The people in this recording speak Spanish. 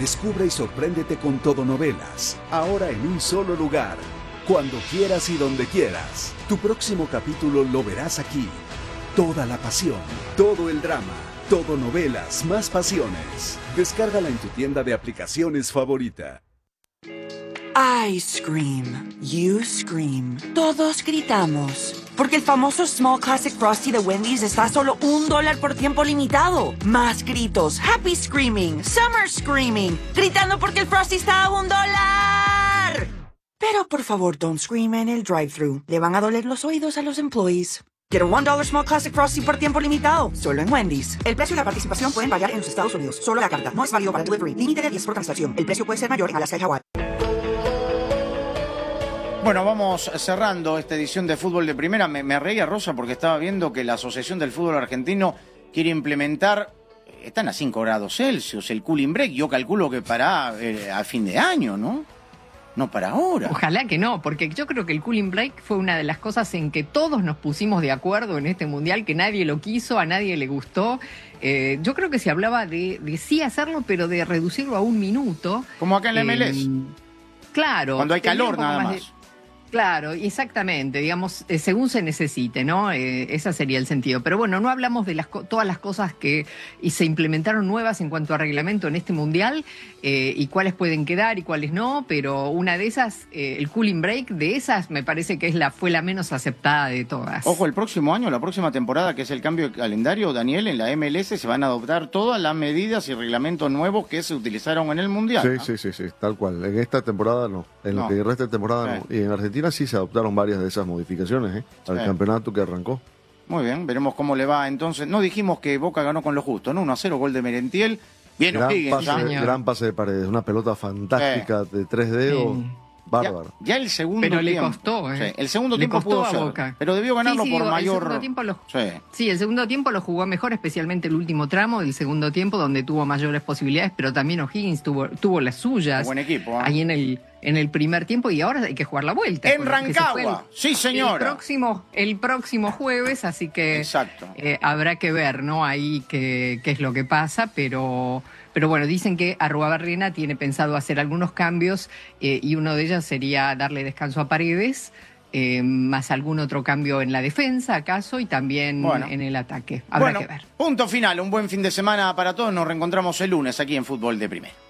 Descubre y sorpréndete con Todo Novelas, ahora en un solo lugar, cuando quieras y donde quieras. Tu próximo capítulo lo verás aquí. Toda la pasión, todo el drama, Todo Novelas más pasiones. Descárgala en tu tienda de aplicaciones favorita. I scream, you scream, todos gritamos. Porque el famoso Small Classic Frosty de Wendy's está a solo $1 por tiempo limitado. Más gritos, happy screaming, summer screaming, gritando porque el Frosty está a $1. Pero por favor, don't scream en el drive-thru. Le van a doler los oídos a los employees. Get a $1 Small Classic Frosty por tiempo limitado, solo en Wendy's. El precio y la participación pueden variar en los Estados Unidos. Solo la carta, no es válido para delivery. Límite de 10 por transacción. El precio puede ser mayor en Alaska y Hawái. Bueno, vamos cerrando esta edición de Fútbol de Primera. Me reía, Rosa, porque estaba viendo que la Asociación del Fútbol Argentino quiere implementar, están a 5 grados Celsius, el cooling break. Yo calculo que para a fin de año, ¿no? No para ahora. Ojalá que no, porque yo creo que el cooling break fue una de las cosas en que todos nos pusimos de acuerdo en este mundial, que nadie lo quiso, a nadie le gustó. Yo creo que se hablaba de sí hacerlo, pero de reducirlo a 1 minuto. Como acá en la MLS. Claro. Cuando hay calor nada más. Claro, exactamente, digamos, según se necesite, ¿no? Ese sería el sentido. Pero bueno, no hablamos de todas las cosas que se implementaron nuevas en cuanto a reglamento en este mundial y cuáles pueden quedar y cuáles no, pero una de esas, el cooling break, de esas me parece que fue la menos aceptada de todas. Ojo, el próximo año, la próxima temporada, que es el cambio de calendario, Daniel, en la MLS se van a adoptar todas las medidas y reglamentos nuevos que se utilizaron en el mundial. Sí, sí, tal cual. En esta temporada no, en lo que resta de temporada no. Y en Argentina sí se adoptaron varias de esas modificaciones al campeonato que arrancó. Muy bien, veremos cómo le va entonces. No dijimos que Boca ganó con lo justo, ¿no? 1-0, gol de Merentiel. Bien, gran pase de Paredes, una pelota fantástica de 3 dedos. Bárbaro. Ya el segundo tiempo. Pero le costó, Sí, el segundo tiempo costó pudo a ser, Boca. pero debió ganarlo por mayor. El segundo tiempo lo jugó mejor, especialmente el último tramo del segundo tiempo, donde tuvo mayores posibilidades, pero también O'Higgins tuvo las suyas. Buen equipo, ahí en el primer tiempo, y ahora hay que jugar la vuelta. En Rancagua, sí señora. El próximo jueves, así que exacto. Habrá que ver, ¿no? Ahí qué es lo que pasa, pero bueno, dicen que Arruabarrena tiene pensado hacer algunos cambios y uno de ellos sería darle descanso a Paredes, más algún otro cambio en la defensa, acaso, y también en el ataque. Habrá que ver. Punto final, un buen fin de semana para todos. Nos reencontramos el lunes aquí en Fútbol de Primera.